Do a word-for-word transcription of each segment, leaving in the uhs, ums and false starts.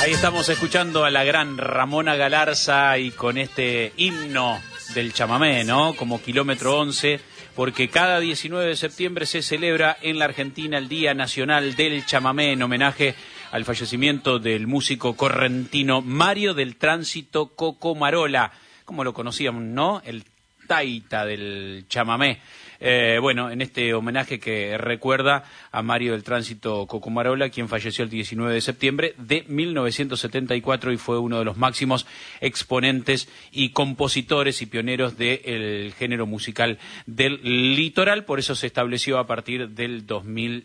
Ahí estamos escuchando a la gran Ramona Galarza y con este himno del chamamé, ¿no? Como Kilómetro once, porque cada diecinueve de septiembre se celebra en la Argentina el Día Nacional del Chamamé en homenaje al fallecimiento del músico correntino Mario del Tránsito Cocomarola, como lo conocíamos, ¿no? El taita del chamamé. Eh, bueno, en este homenaje que recuerda a Mario del Tránsito Cocomarola, quien falleció el diecinueve de septiembre de mil novecientos setenta y cuatro y fue uno de los máximos exponentes y compositores y pioneros del género musical del litoral. Por eso se estableció a partir del dos mil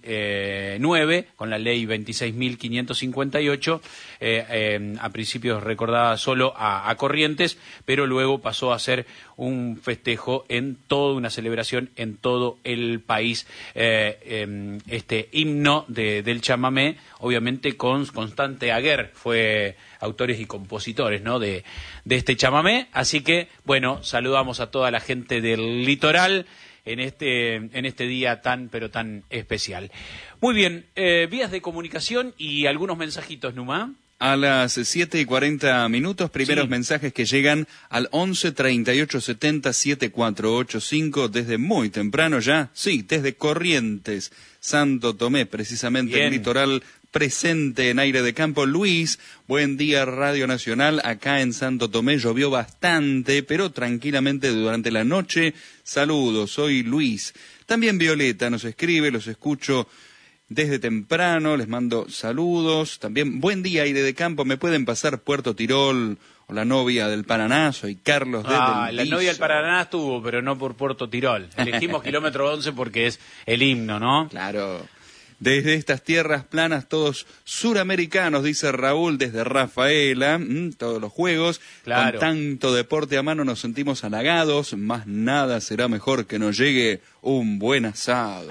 nueve con la ley veintiséis mil quinientos cincuenta y ocho, eh, eh, a principios recordada solo a, a Corrientes, pero luego pasó a ser un festejo en toda una celebración en todo el país. Eh, eh, este himno de, del chamamé, obviamente con Constante Aguer, fue autores y compositores, ¿no? de, de este chamamé. Así que, bueno, saludamos a toda la gente del litoral en este, en este día tan, pero tan especial. Muy bien, eh, vías de comunicación y algunos mensajitos, Numa. A las siete y cuarenta minutos, primeros Sí. mensajes que llegan al once treinta y ocho setenta setenta y cuatro ochenta y cinco desde muy temprano ya, sí, desde Corrientes, Santo Tomé, precisamente Bien. el litoral presente en aire de campo. Luis, buen día Radio Nacional, acá en Santo Tomé llovió bastante, pero tranquilamente durante la noche. Saludos, soy Luis. También Violeta nos escribe, los escucho desde temprano, les mando saludos. También, buen día, aire de campo. ¿Me pueden pasar Puerto Tirol o la novia del Paraná? Soy Carlos de Ah, Del la Viso. novia del Paraná estuvo, pero no por Puerto Tirol. Elegimos Kilómetro once porque es el himno, ¿no? Claro. Desde estas tierras planas, todos suramericanos, dice Raúl, desde Rafaela, mmm, todos los juegos. Claro. Con tanto deporte a mano nos sentimos halagados, más nada será mejor que nos llegue un buen asado.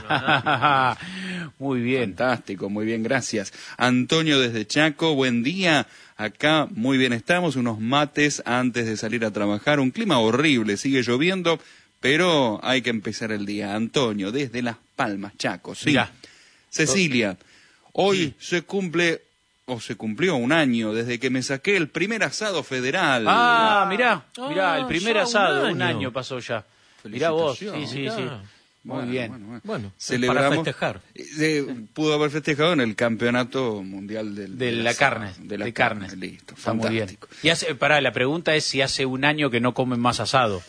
Muy bien. Fantástico, muy bien, gracias. Antonio desde Chaco, buen día. Acá muy bien estamos, unos mates antes de salir a trabajar. Un clima horrible, sigue lloviendo, pero hay que empezar el día. Antonio, desde Las Palmas, Chaco, sí. Mirá. Cecilia, hoy se cumple, o se cumplió un año desde que me saqué el primer asado federal. Ah, mirá, mirá, Ah, el primer ya, asado, un un año. año pasó ya. Mirá vos, sí, Felicitaciones. sí, sí. Mirá. Muy Bueno, bien. bueno, bueno. Bueno, Celebramos, para festejar. eh, pudo haber festejado en el campeonato mundial del, De del la asado, carne, de la de carne. carne. Listo, Está muy bien. fantástico. Y hace, pará, la pregunta es si hace un año que no comen más asado.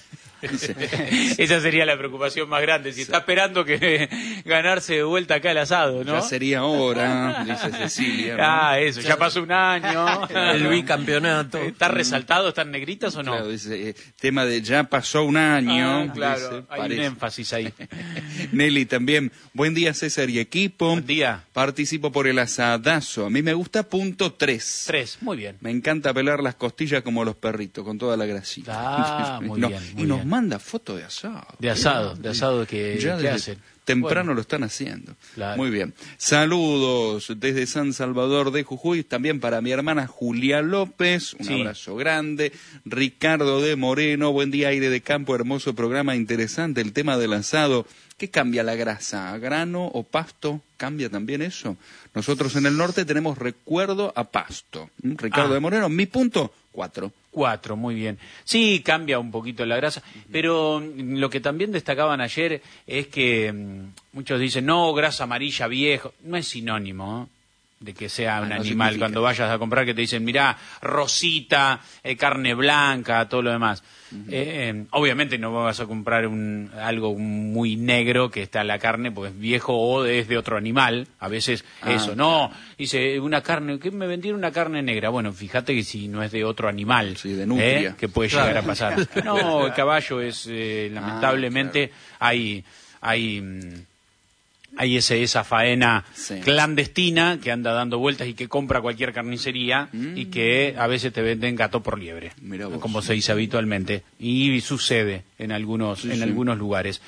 Esa sería la preocupación más grande. Si está esperando que ganarse de vuelta acá el asado, ¿no? Ya sería hora, dice Cecilia, ¿no? Ah, eso, ya pasó un año. El bicampeonato. ¿Está resaltado? ¿Están negritas o no? Claro, dice, eh, tema de ya pasó un año. Ah, claro, dice, hay parece. un énfasis ahí. Nelly también, buen día César y equipo. Buen día. Participo por el asadazo. A mí me gusta punto tres. Tres, muy bien. Me encanta pelar las costillas como los perritos, con toda la grasita. Ah, muy No, bien, y muy nos bien. manda foto de asado. De asado, de asado que, Ya que desde hacen. temprano Bueno. lo están haciendo. Claro. Muy bien. Saludos desde San Salvador de Jujuy, también para mi hermana Julia López, un Sí. abrazo grande. Ricardo de Moreno, buen día, aire de campo, hermoso programa, interesante el tema del asado. ¿Qué cambia la grasa? ¿A grano o pasto? ¿Cambia también eso? Nosotros en el norte tenemos recuerdo a pasto. ¿Mm? Ricardo Ah. de Moreno, mi punto, cuatro. Cuatro, muy bien. Sí, cambia un poquito la grasa, pero mm, lo que también destacaban ayer es que mm, muchos dicen, no, grasa amarilla viejo. No es sinónimo, ¿eh? De que sea Ah, un no animal. significa. Cuando vayas a comprar que te dicen, mirá, rosita, eh, carne blanca, todo lo demás. Eh, eh, obviamente no vas a comprar un, algo muy negro que está en la carne porque es viejo o es de otro animal. A veces Ah, eso, no, dice una carne, ¿qué me vendieron una carne negra? Bueno, fíjate que si no es de otro animal, Sí, de nutria. ¿eh? Que puede llegar a pasar. No, el caballo es, eh, lamentablemente, hay, hay, mm, hay ese, esa faena Sí. clandestina que anda dando vueltas y que compra cualquier carnicería y que a veces te venden gato por liebre, Mirá vos. como se dice habitualmente, y sucede en algunos, Sí, en sí. algunos lugares.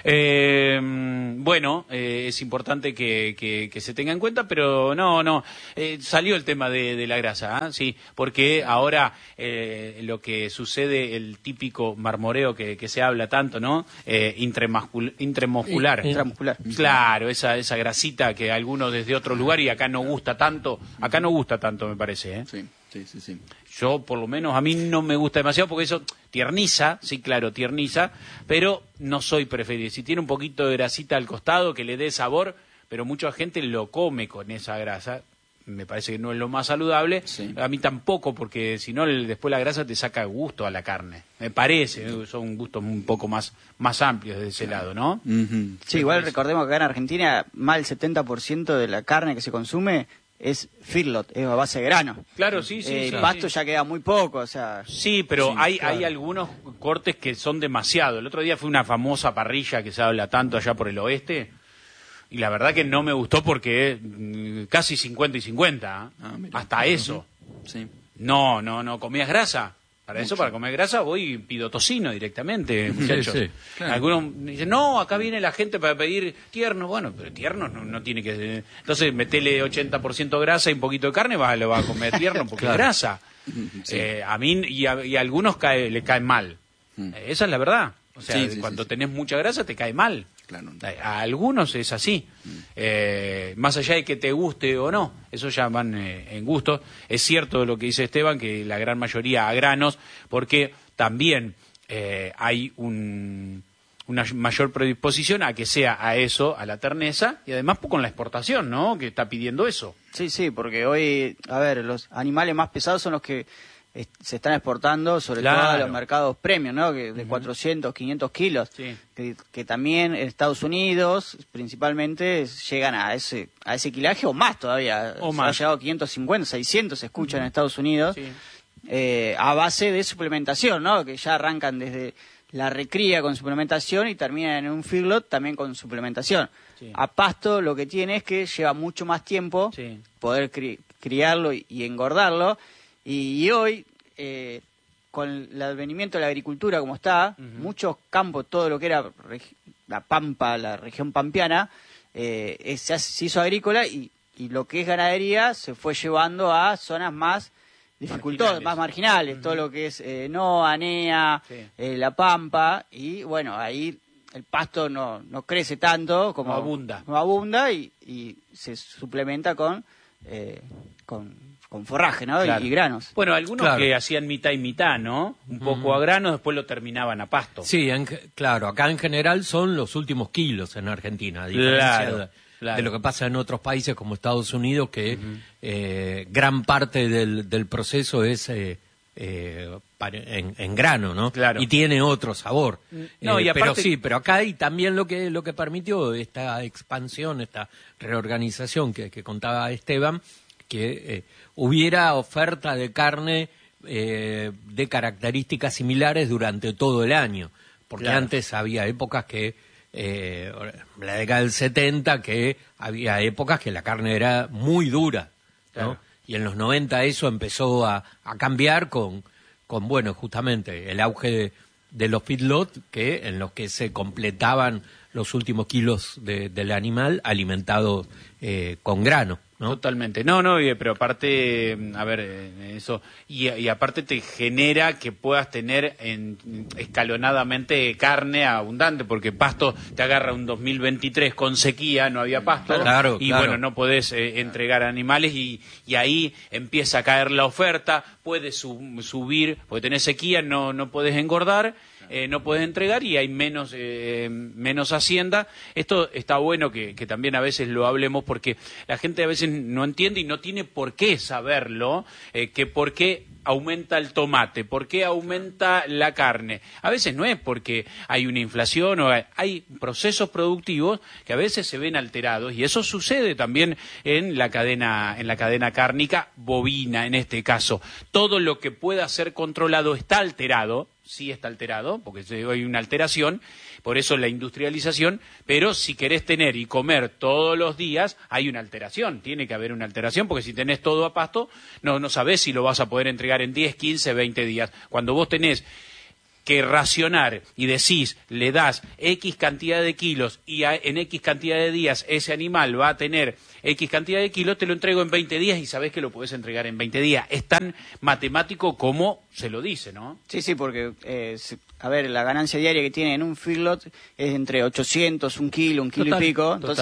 Eh, bueno, eh, es importante que, que, que se tenga en cuenta, pero no, no, eh, salió el tema de, de la grasa, ¿ah? Sí, porque ahora eh, lo que sucede, el típico marmoreo que, que se habla tanto, ¿no? Eh, intramascul- intramuscular. In- Intramuscular. Claro. Claro, esa, esa grasita que algunos desde otro lugar y acá no gusta tanto, acá no gusta tanto me parece, ¿eh? Sí, sí, sí, sí. Yo, por lo menos, a mí no me gusta demasiado porque eso tierniza, sí, claro, tierniza, pero no soy preferido. Si tiene un poquito de grasita al costado que le dé sabor, pero mucha gente lo come con esa grasa, me parece que no es lo más saludable. Sí. A mí tampoco, porque si no, después la grasa te saca gusto a la carne. Me parece, son gustos un poco más, más amplios de ese lado, ¿no? Uh-huh. Sí, igual recordemos que acá en Argentina, más del setenta por ciento de la carne que se consume es feedlot, es a base de grano. Claro, sí, sí. Eh, sí pasto sí. ya queda muy poco, o sea... Sí, pero sí, hay, claro. hay algunos cortes que son demasiado. El otro día fue una famosa parrilla que se habla tanto allá por el oeste, y la verdad que no me gustó porque mm, casi cincuenta y cincuenta, ¿eh? Ah, hasta eso. Sí. No, no, no, comías grasa. Para Mucho. eso, para comer grasa, voy y pido tocino directamente, muchachos. Sí, sí, claro. Algunos dicen, no, acá viene la gente para pedir tierno. Bueno, pero tierno no, no tiene que... Entonces, metele ochenta por ciento grasa y un poquito de carne, va, lo va a comer tierno porque Claro. es grasa. Sí. Eh, a mí y a, y a algunos cae, le caen mal. Mm. Eh, esa es la verdad. O sea, Sí, sí, cuando sí, sí. tenés mucha grasa te cae mal. Claro. A algunos es así. Mm. Eh, más allá de que te guste o no, eso ya van eh, en gusto. Es cierto lo que dice Esteban, que la gran mayoría a granos, porque también eh, hay un, una mayor predisposición a que sea a eso, a la terneza, y además con la exportación, ¿no? Que está pidiendo eso. Sí, sí, porque hoy, a ver, los animales más pesados son los que eh, se están exportando, sobre Claro. todo a los mercados premium, ¿no? Que de Ujú. cuatrocientos, quinientos kilos, Sí. que, que también en Estados Unidos, principalmente, llegan a ese a ese kilaje o más todavía. O Se más. ha llegado a quinientos cincuenta, seiscientos se escucha en Estados Unidos, Sí. eh, a base de suplementación, ¿no? Que ya arrancan desde la recría con suplementación y terminan en un feedlot también con suplementación. Sí. A pasto lo que tiene es que lleva mucho más tiempo Sí. poder cri- criarlo y, y engordarlo. Y, y hoy, eh, con el advenimiento de la agricultura como está, Ujú. muchos campos, todo lo que era regi- la Pampa, la región pampeana, eh, eh, se, hace- se hizo agrícola y, y lo que es ganadería se fue llevando a zonas más dificultosas, Marginales. más marginales, Ujú. todo lo que es eh, Noa, Anea, Sí. eh, La Pampa, y bueno, ahí el pasto no, no crece tanto como No abunda. no abunda y, y se suplementa con, eh, con, con forraje, ¿no? Claro. Y, y granos. Bueno, algunos Claro. que hacían mitad y mitad, ¿no? Un poco Mm. a granos, después lo terminaban a pasto. Sí, en ge- claro, acá en general son los últimos kilos en Argentina, a diferencia Claro, de, claro. de lo que pasa en otros países como Estados Unidos, que eh, gran parte del, del proceso es eh, eh, para- en, en grano, ¿no? Claro. Y tiene otro sabor. No, Eh, y pero aparte- sí, pero acá hay también lo que lo que permitió esta expansión, esta reorganización que, que contaba Esteban, que eh, hubiera oferta de carne eh, de características similares durante todo el año. Porque Claro. antes había épocas que, eh, la década del setenta, que había épocas que la carne era muy dura, ¿no? Claro. Y en los noventa eso empezó a, a cambiar con, con, bueno, justamente el auge de, de los feedlot, que, en los que se completaban los últimos kilos de- del animal alimentados eh, con grano, ¿no? Totalmente. No, no, y- pero aparte, a ver, eh, eso, y, y aparte te genera que puedas tener en, escalonadamente carne abundante, porque pasto te agarra un dos mil veintitrés con sequía, no había pasto, Claro, y claro. bueno, no podés eh, entregar animales y, y ahí empieza a caer la oferta, puedes su- subir, porque tenés sequía, no, no podés engordar, eh, no podés entregar y hay menos eh, menos hacienda. Esto está bueno que, que también a veces lo hablemos porque la gente a veces no entiende y no tiene por qué saberlo, eh, que por qué aumenta el tomate, por qué aumenta la carne. A veces no es porque hay una inflación o hay, hay procesos productivos que a veces se ven alterados y eso sucede también en la cadena en la cadena cárnica bovina en este caso. Todo lo que pueda ser controlado está alterado. Sí está alterado, porque hay una alteración, por eso la industrialización, pero si querés tener y comer todos los días, hay una alteración, tiene que haber una alteración, porque si tenés todo a pasto, no, no sabés si lo vas a poder entregar en diez, quince, veinte días. Cuando vos tenés que racionar y decís, le das X cantidad de kilos y a- en X cantidad de días ese animal va a tener X cantidad de kilos, te lo entrego en veinte días y sabés que lo podés entregar en veinte días. Es tan matemático como se lo dice, ¿no? Sí, sí, porque, eh, se- a ver, la ganancia diaria que tiene en un feedlot es entre ochocientos, un kilo, un kilo Total, y pico. Entonces, total.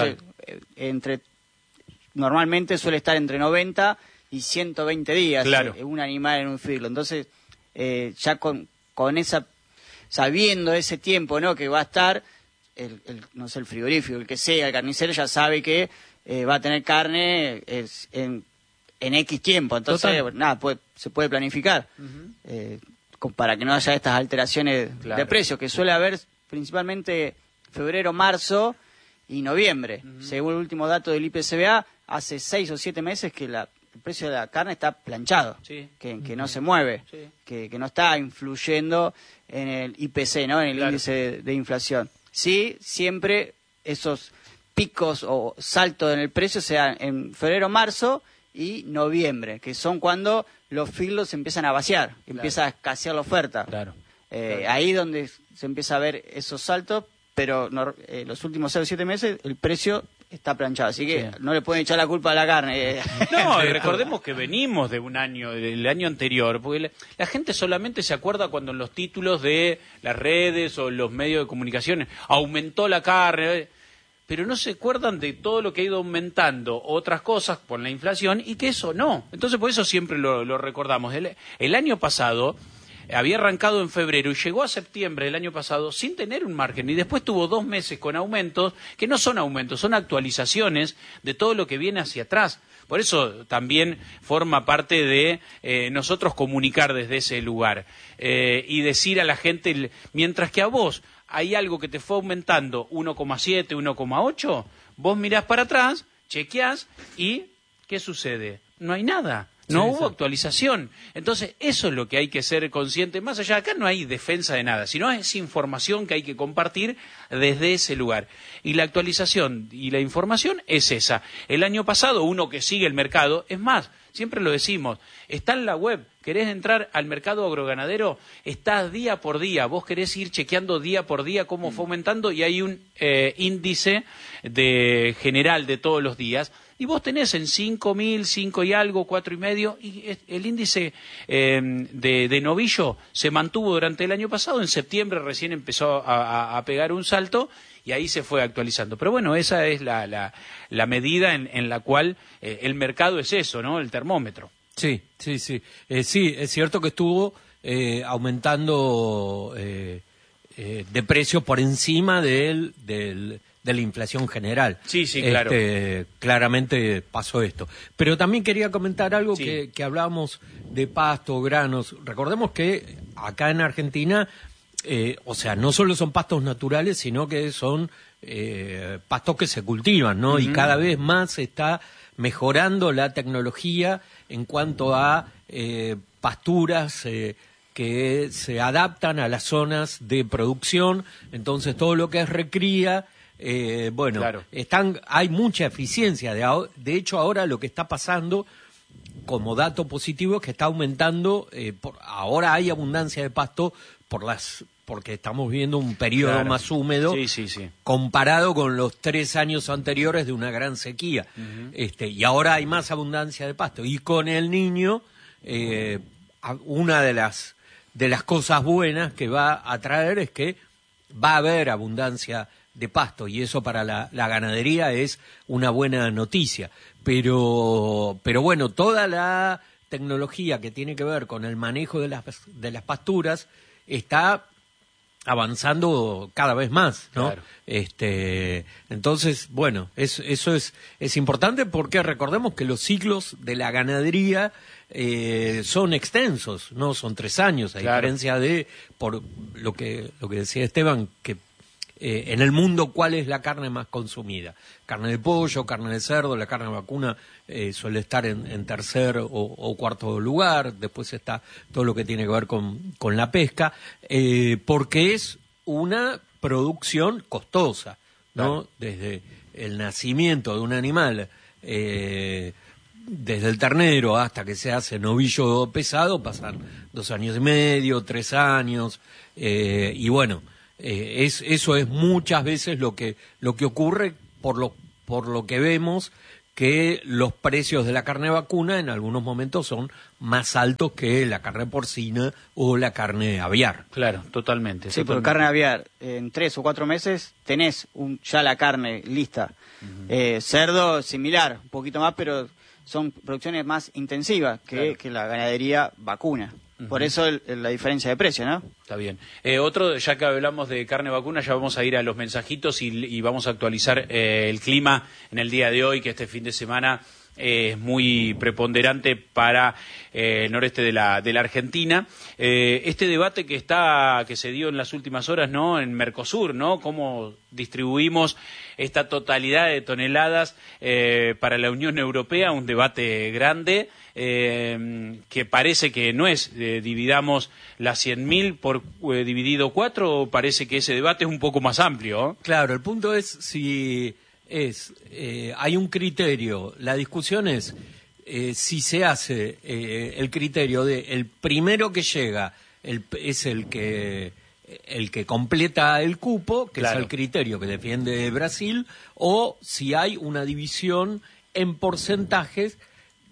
eh, entre normalmente suele estar entre noventa y ciento veinte días, claro, eh, un animal en un feedlot. Entonces, eh, ya con, con esa, sabiendo ese tiempo, ¿no?, que va a estar, el, el, no sé, el frigorífico, el que sea, el carnicero ya sabe que eh, va a tener carne eh, en, en X tiempo. Entonces, Total. nada, puede, se puede planificar. Uh-huh. eh, con, para que no haya estas alteraciones, claro, de precios, que suele haber principalmente febrero, marzo y noviembre. Uh-huh. Según el último dato del I P C B A, hace seis o siete meses que la, el precio de la carne está planchado, sí, que, que uh-huh. no se mueve, sí, que, que no está influyendo en el I P C, ¿no?, en el claro. índice de, de inflación. Sí, siempre esos picos o saltos en el precio se dan en febrero, marzo y noviembre, que son cuando los feedlots se empiezan a vaciar, claro, empieza a escasear la oferta. Claro. Eh, claro. Ahí donde se empieza a ver esos saltos, pero no, eh, los últimos seis o siete meses el precio está planchado, así que sí, no le pueden echar la culpa a la carne. No, y recordemos que venimos de un año, del año anterior, porque la, la gente solamente se acuerda cuando en los títulos de las redes o los medios de comunicación aumentó la carne, pero no se acuerdan de todo lo que ha ido aumentando otras cosas por la inflación y que eso no. Entonces por eso siempre lo, lo recordamos. El, el año pasado había arrancado en febrero y llegó a septiembre del año pasado sin tener un margen y después tuvo dos meses con aumentos que no son aumentos, son actualizaciones de todo lo que viene hacia atrás. Por eso también forma parte de eh, nosotros comunicar desde ese lugar eh, y decir a la gente, mientras que a vos hay algo que te fue aumentando uno coma siete, uno coma ocho, vos mirás para atrás, chequeás y ¿qué sucede? No hay nada. No sí, hubo sí. actualización. Entonces, eso es lo que hay que ser consciente. Más allá, acá no hay defensa de nada, sino es información que hay que compartir desde ese lugar. Y la actualización y la información es esa. El año pasado, uno que sigue el mercado, es más, siempre lo decimos, está en la web, querés entrar al mercado agroganadero, está día por día, vos querés ir chequeando día por día cómo mm. fue aumentando y hay un eh, índice de general de todos los días. Y vos tenés en cinco mil, cinco y algo, cuatro y medio, y el índice eh, de, de novillo se mantuvo durante el año pasado, en septiembre recién empezó a, a, a pegar un salto y ahí se fue actualizando. Pero bueno, esa es la, la, la medida en, en la cual eh, el mercado es eso, ¿no? El termómetro. Sí, sí, sí. Eh, sí, es cierto que estuvo eh, aumentando eh, eh, de precio por encima del... del de la inflación general. Sí, sí, claro. Este, claramente pasó esto. Pero también quería comentar algo sí. que, que hablábamos de pasto, granos. Recordemos que acá en Argentina, eh, o sea, no solo son pastos naturales, sino que son eh, pastos que se cultivan, ¿no? Uh-huh. Y cada vez más se está mejorando la tecnología en cuanto a eh, pasturas eh, que se adaptan a las zonas de producción. Entonces, todo lo que es recría, Eh, bueno, claro. están, hay mucha eficiencia. De, de hecho, ahora lo que está pasando como dato positivo es que está aumentando. Eh, por, ahora hay abundancia de pasto por las, porque estamos viviendo un periodo claro. más húmedo sí, sí, sí. comparado con los tres años anteriores de una gran sequía. Uh-huh. Este, y ahora hay más abundancia de pasto. Y con el Niño, eh, una de las, de las cosas buenas que va a traer es que va a haber abundancia de pasto y eso para la, la ganadería es una buena noticia, pero pero bueno, toda la tecnología que tiene que ver con el manejo de las de las pasturas está avanzando cada vez más, ¿no? Claro. Este, entonces, bueno, es, eso es es importante porque recordemos que los ciclos de la ganadería eh, son extensos, no son tres años, a claro. diferencia de por lo que lo que decía Esteban, que Eh, en el mundo, ¿cuál es la carne más consumida? Carne de pollo, carne de cerdo, la carne vacuna eh, suele estar en, en tercer o, o cuarto lugar, después está todo lo que tiene que ver con, con la pesca, eh, porque es una producción costosa, ¿no? Claro. Desde el nacimiento de un animal, eh, desde el ternero hasta que se hace novillo pesado, pasan dos años y medio, tres años, eh, y bueno, Eh, es, eso es muchas veces lo que lo que ocurre por lo por lo que vemos que los precios de la carne vacuna en algunos momentos son más altos que la carne porcina o la carne aviar. Claro, totalmente. Sí, totalmente. porque carne aviar, en tres o cuatro meses tenés un, ya la carne lista. Uh-huh. eh, cerdo, similar, un poquito más, pero son producciones más intensivas que, claro. que la ganadería vacuna. Uh-huh. Por eso el, el, la diferencia de precio, ¿no? Está bien. Eh, otro, ya que hablamos de carne vacuna, ya vamos a ir a los mensajitos y, y vamos a actualizar eh, el clima en el día de hoy, que este fin de semana es muy preponderante para eh, el noreste de la de la Argentina. Eh, este debate que está que se dio en las últimas horas, ¿no? En Mercosur, ¿no? Cómo distribuimos esta totalidad de toneladas eh, para la Unión Europea, un debate grande eh, que parece que no es eh, dividamos las cien mil por eh, dividido cuatro, parece que ese debate es un poco más amplio, ¿eh? Claro, el punto es si es eh, hay un criterio, la discusión es eh, si se hace eh, el criterio de el primero que llega el, es el que el que completa el cupo, que claro. es el criterio que defiende Brasil, o si hay una división en porcentajes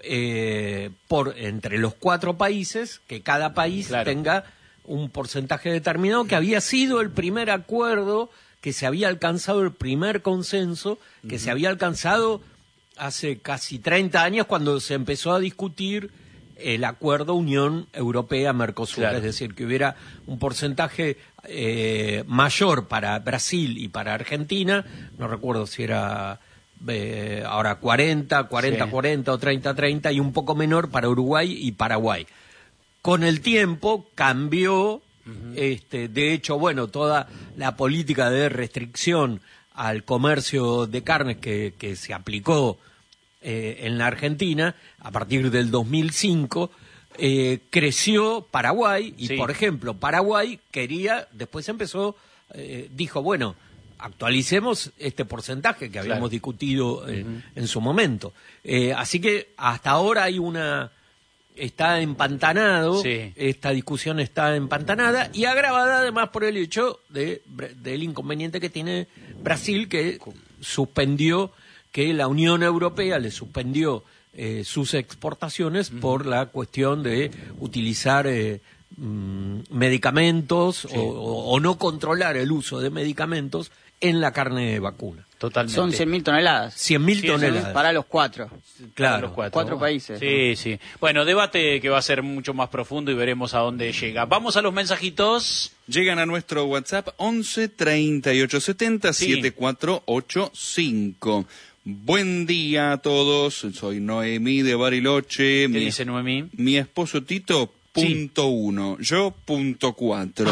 eh, por entre los cuatro países, que cada país claro. tenga un porcentaje determinado, que había sido el primer acuerdo que se había alcanzado, el primer consenso que uh-huh. se había alcanzado hace casi treinta años cuando se empezó a discutir el acuerdo Unión Europea-Mercosur, claro. es decir, que hubiera un porcentaje eh, mayor para Brasil y para Argentina, no recuerdo si era eh, ahora cuarenta, cuarenta, sí. cuarenta o treinta, treinta, y un poco menor para Uruguay y Paraguay. Con el tiempo cambió. Uh-huh. Este, de hecho, bueno, toda la política de restricción al comercio de carnes que, que se aplicó eh, en la Argentina a partir del dos mil cinco, eh, creció Paraguay y, sí. por ejemplo, Paraguay quería, después empezó, eh, dijo, bueno, actualicemos este porcentaje que habíamos claro. discutido eh, uh-huh. en su momento. Eh, así que hasta ahora hay una... está empantanado, sí. esta discusión está empantanada y agravada además por el hecho de, del inconveniente que tiene Brasil, que suspendió, que la Unión Europea le suspendió eh, sus exportaciones uh-huh. por la cuestión de utilizar eh, mm, medicamentos sí. o, o, o no controlar el uso de medicamentos en la carne vacuna. Totalmente. Son cien mil toneladas. cien mil sí, toneladas. Para los cuatro. Claro. Para los cuatro. Cuatro países. Sí, sí. Bueno, debate que va a ser mucho más profundo y veremos a dónde llega. Vamos a los mensajitos. Llegan a nuestro WhatsApp once, treinta y ocho setenta, sí. setenta y cuatro ochenta y cinco. Buen día a todos. Soy Noemí de Bariloche. ¿Qué mi, dice Noemí? Mi esposo Tito... Punto sí. uno, yo punto cuatro.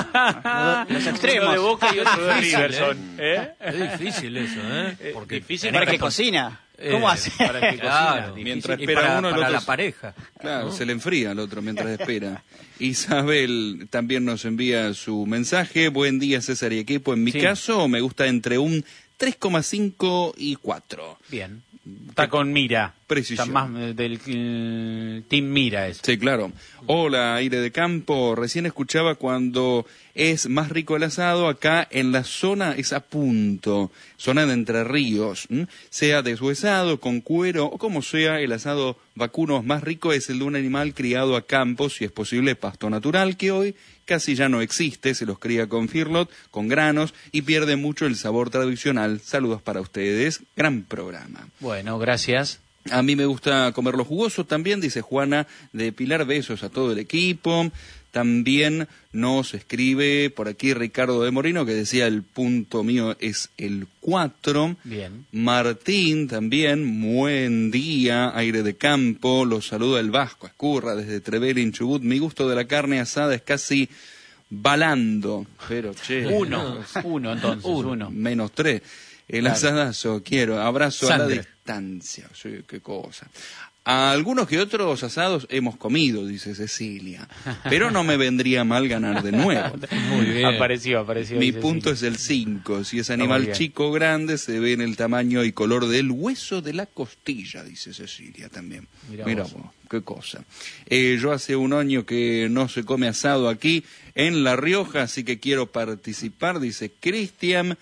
Ah, los extremos. Uno de Boca y otro de River son. ¿Eh? Es difícil eso, ¿eh? Porque difícil para que cocina. ¿Cómo eh, hace? Para que claro, cocina. Mientras y espera para, uno, el para otro la pareja. Claro, ¿no? se le enfría al otro mientras espera. Isabel también nos envía su mensaje. Buen día, César y equipo. En mi sí. caso, me gusta entre un tres coma cinco y cuatro. Bien. Está con Mira. Precisión. Está más del uh, Team Mira. Es. Sí, claro. Hola, aire de campo. Recién escuchaba cuando es más rico el asado. Acá en la zona es a punto. Zona de Entre Ríos. ¿m? Sea deshuesado, con cuero o como sea, el asado vacuno más rico es el de un animal criado a campo, si es posible pasto natural, que hoy casi ya no existe. Se los cría con feedlot, con granos y pierde mucho el sabor tradicional. Saludos para ustedes. Gran programa. Bueno, gracias. A mí me gusta comerlo jugoso también, dice Juana de Pilar. Besos a todo el equipo. También nos escribe por aquí Ricardo de Morino, que decía el punto mío es el cuatro. Bien. Martín también, buen día, aire de campo. Los saluda el Vasco Escurra desde Trevelin, Chubut. Mi gusto de la carne asada es casi balando. Pero, che. Uno, uno entonces, uno. uno. Menos tres. El claro. asadazo, quiero, abrazo Sangre. a la distancia, sí, qué cosa. A algunos que otros asados hemos comido, dice Cecilia, pero no me vendría mal ganar de nuevo. Muy bien. Apareció, apareció. Mi punto es el cinco, si es animal chico o grande, se ve en el tamaño y color del hueso de la costilla, dice Cecilia también. Mirá, Mirá vos. vos, qué cosa. Eh, yo hace un año que no se come asado aquí en La Rioja, así que quiero participar, dice Cristian.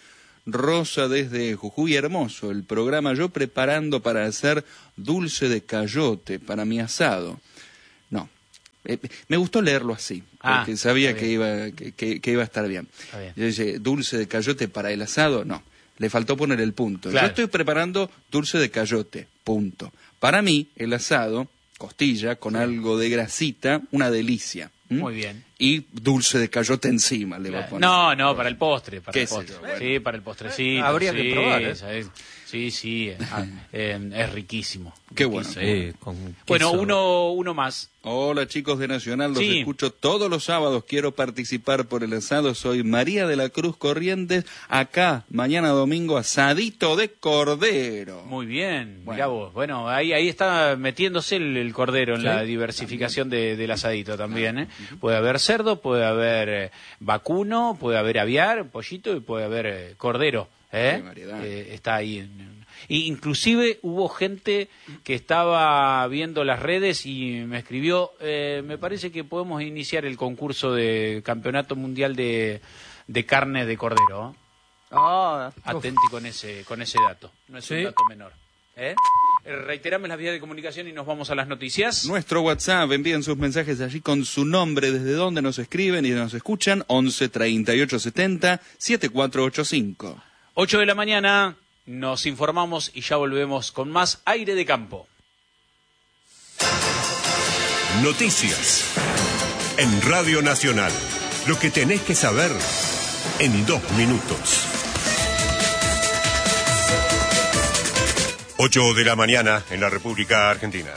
Rosa desde Jujuy, hermoso el programa. Yo preparando para hacer dulce de cayote para mi asado. No, eh, me gustó leerlo así, porque ah, sabía que iba, que, que, que iba a estar bien. bien. Yo dije, dulce de cayote para el asado, no. Le faltó poner el punto. Claro. Yo estoy preparando dulce de cayote, punto. Para mí, el asado, costilla, con sí. algo de grasita, una delicia. ¿Mm? Muy bien. Y dulce de cayote encima le claro. va a poner. No, no, para el postre. Para el postre. Yo, bueno. Sí, para el postrecito. Habría sí, que probar, ¿eh? ¿sabes? Sí, sí, eh, eh, es riquísimo. Qué bueno. Sí, con bueno, uno, uno más. Hola chicos de Nacional, los sí. escucho todos los sábados, quiero participar por el asado, soy María de la Cruz Corrientes, acá, mañana domingo, asadito de cordero. Muy bien, bueno. Mirá vos, bueno, ahí, ahí está metiéndose el, el cordero en ¿sí? la diversificación de, del asadito también, ¿eh? Puede haber cerdo, puede haber eh, vacuno, puede haber aviar, pollito y puede haber eh, cordero. ¿Eh? Eh, está ahí. Y inclusive hubo gente que estaba viendo las redes y me escribió, eh, me parece que podemos iniciar el concurso de campeonato mundial de, de carne de cordero. Oh, Atenti con ese, con ese dato, no es ¿sí? un dato menor. ¿Eh? Reiteramos las vías de comunicación y nos vamos a las noticias. Nuestro WhatsApp, envíen sus mensajes allí con su nombre, desde donde nos escriben y nos escuchan, once treinta y ocho setenta setenta y cuatro ochenta y cinco. ocho de la mañana, nos informamos y ya volvemos con más Aire de Campo. Noticias en Radio Nacional. Lo que tenés que saber en dos minutos. ocho de la mañana en la República Argentina.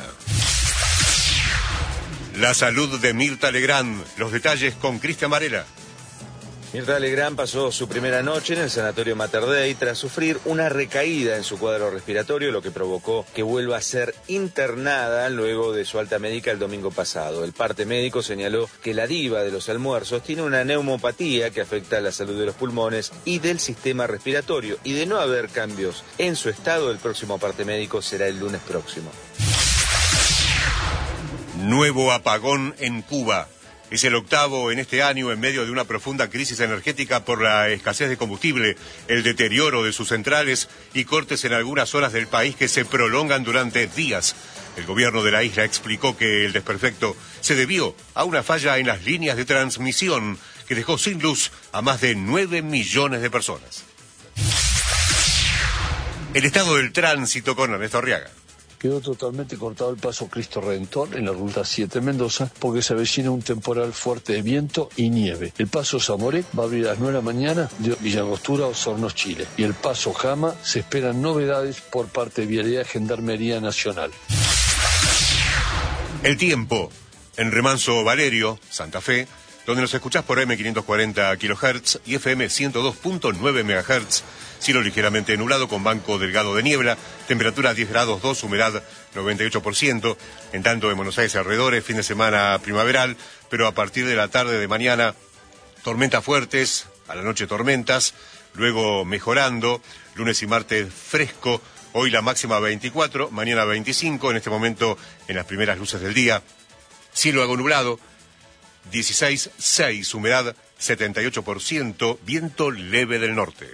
La salud de Mirta Legrand. Los detalles con Cristian Varela. Mirta Legrand pasó su primera noche en el Sanatorio Mater Dei tras sufrir una recaída en su cuadro respiratorio, lo que provocó que vuelva a ser internada luego de su alta médica el domingo pasado. El parte médico señaló que la diva de los almuerzos tiene una neumopatía que afecta a la salud de los pulmones y del sistema respiratorio, y de no haber cambios en su estado, el próximo parte médico será el lunes próximo. Nuevo apagón en Cuba. Es el octavo en este año en medio de una profunda crisis energética por la escasez de combustible, el deterioro de sus centrales y cortes en algunas zonas del país que se prolongan durante días. El gobierno de la isla explicó que el desperfecto se debió a una falla en las líneas de transmisión que dejó sin luz a más de nueve millones de personas. El estado del tránsito con Ernesto Arriaga. Quedó totalmente cortado el paso Cristo Redentor en la ruta siete Mendoza porque se avecina un temporal fuerte de viento y nieve. El paso Zamoré va a abrir a las nueve de la mañana de Villangostura a Osornos, Chile. Y el paso Jama se esperan novedades por parte de Vialidad Gendarmería Nacional. El tiempo en Remanso Valerio, Santa Fe, donde nos escuchás por eme quinientos cuarenta kilohertz y efe eme ciento dos punto nueve megahertz. Cielo ligeramente nublado con banco delgado de niebla, temperatura diez grados dos, humedad noventa y ocho por ciento. En tanto en Buenos Aires alrededores, fin de semana primaveral, pero a partir de la tarde de mañana, tormentas fuertes, a la noche tormentas, luego mejorando, lunes y martes fresco, hoy la máxima veinticuatro, mañana veinticinco, en este momento en las primeras luces del día. Cielo algo nublado, dieciséis punto seis, humedad setenta y ocho por ciento, viento leve del norte.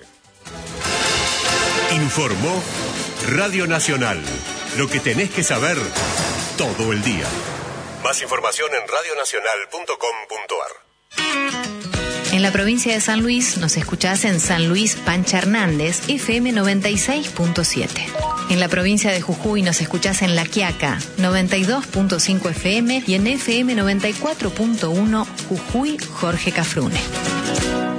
Informó Radio Nacional. Lo que tenés que saber todo el día. Más información en radio nacional punto com punto ar. En la provincia de San Luis nos escuchás en San Luis Pancha Hernández, efe eme noventa y seis punto siete. En la provincia de Jujuy nos escuchás en La Quiaca, noventa y dos punto cinco efe eme y en efe eme noventa y cuatro punto uno Jujuy Jorge Cafrune.